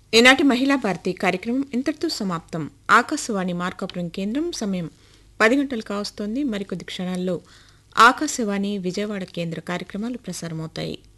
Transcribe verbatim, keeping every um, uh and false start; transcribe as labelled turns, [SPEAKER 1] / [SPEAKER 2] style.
[SPEAKER 1] ఈనాటి మహిళా భారతి కార్యక్రమం ఇంతటితో సమాప్తం. ఆకాశవాణి మార్కాపురం కేంద్రం సమయం పది గంటలు కావస్తోంది. మరికొద్ది క్షణాల్లో ఆకాశవాణి విజయవాడ కేంద్ర కార్యక్రమాలు ప్రసారమవుతాయి.